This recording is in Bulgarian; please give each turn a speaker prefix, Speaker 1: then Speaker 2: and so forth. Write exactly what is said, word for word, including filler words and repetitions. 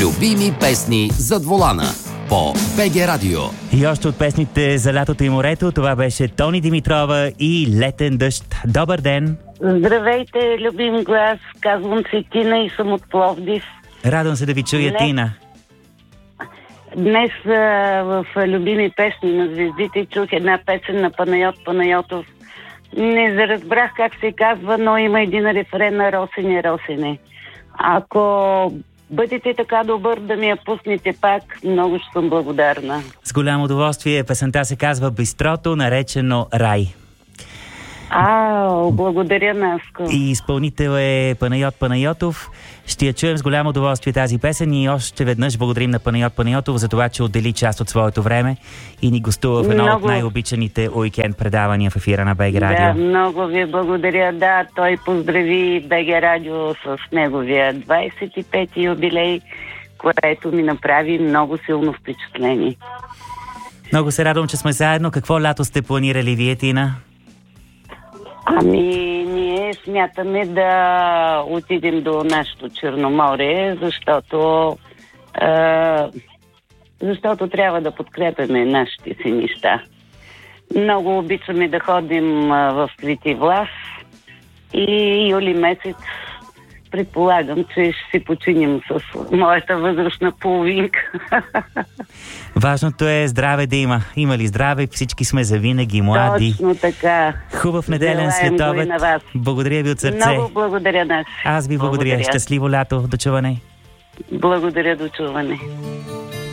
Speaker 1: Любими песни зад волана по БГ Радио.
Speaker 2: И още от песните за лятото и морето, това беше Тони Димитрова и Летен дъжд. Добър ден!
Speaker 3: Здравейте, любим глас. Казвам се Тина и съм от Пловдив.
Speaker 2: Радвам се да ви чуя,
Speaker 3: Не.
Speaker 2: Тина.
Speaker 3: Днес а, в любими песни на звездите чух една песен на Панайот Панайотов. Не заразбрах как се казва, но има един рефрен на Росене, Росене. Ако бъдете така добър да ми я пуснете пак, много ще съм благодарна.
Speaker 2: С голямо удоволствие. Песента се казва Бистрото, наречено Рай.
Speaker 3: Ау, благодаря, Наско.
Speaker 2: И изпълнител е Панайот Панайотов. Ще я чуем с голямо удоволствие тази песен и още веднъж благодарим на Панайот Панайотов за това, че отдели част от своето време и ни гостува в едно
Speaker 3: Много.
Speaker 2: от най-обичаните уикенд предавания в ефира на БГ Радио.
Speaker 3: Да, много ви благодаря. Да, той поздрави БГ Радио с неговия двадесет и пети юбилей, което ми направи много силно впечатление.
Speaker 2: Много се радвам, че сме заедно. Какво лято сте планирали вие, Тина?
Speaker 3: Ами, ние смятаме да отидем до нашето Черноморие, защото е, защото трябва да подкрепяме нашите си неща. Много обичаме да ходим а, в Свети Влас и юли месец предполагам, че ще си починим с моята възрастна половинка.
Speaker 2: Важното е здраве да има. Има ли здраве? Всички сме завинаги млади.
Speaker 3: Точно така.
Speaker 2: Хубав неделен
Speaker 3: Желаем го и
Speaker 2: следобед.
Speaker 3: на вас.
Speaker 2: Благодаря ви от сърце.
Speaker 3: Много благодаря, Нас.
Speaker 2: Аз ви благодаря.
Speaker 3: Благодаря.
Speaker 2: Щастливо лято. До чуване.
Speaker 3: Благодаря, до чуване.